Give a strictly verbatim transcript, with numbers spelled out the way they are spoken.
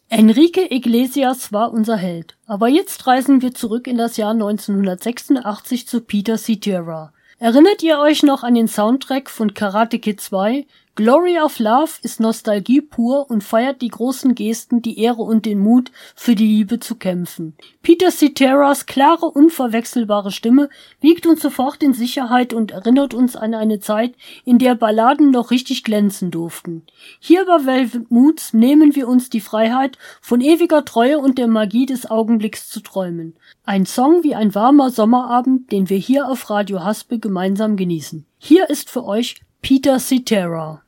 Enrique Iglesias war unser Held, aber jetzt reisen wir zurück in das Jahr neunzehnhundertsechsundachtzig zu Peter Cetera. Erinnert ihr euch noch an den Soundtrack von Karate Kid zwei? Glory of Love ist Nostalgie pur und feiert die großen Gesten, die Ehre und den Mut, für die Liebe zu kämpfen. Peter Ceteras klare, unverwechselbare Stimme wiegt uns sofort in Sicherheit und erinnert uns an eine Zeit, in der Balladen noch richtig glänzen durften. Hier bei Velvet Moods nehmen wir uns die Freiheit, von ewiger Treue und der Magie des Augenblicks zu träumen. Ein Song wie ein warmer Sommerabend, den wir hier auf Radio Haspe gemeinsam genießen. Hier ist für euch Peter Cetera.